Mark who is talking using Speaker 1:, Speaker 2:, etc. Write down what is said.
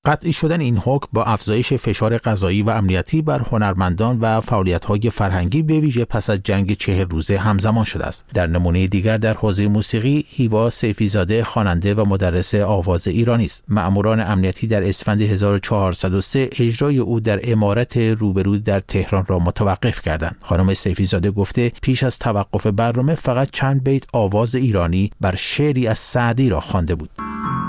Speaker 1: قطعی شدن این حکم با افزایش فشار قضایی و امنیتی بر هنرمندان و فعالیت‌های فرهنگی به ویژه پس از جنگ 40 روزه همزمان شده است. در نمونه دیگر در حوزه موسیقی، هیوا سیفی‌زاده خواننده و مدرس آواز ایرانی است. مأموران امنیتی در اسفند 1403 اجرای او در عمارت روبرو در تهران را متوقف کردند. خانم سیفی‌زاده گفته پیش از توقف برنامه فقط چند بیت آواز ایرانی بر شعری از سعدی را خوانده بود.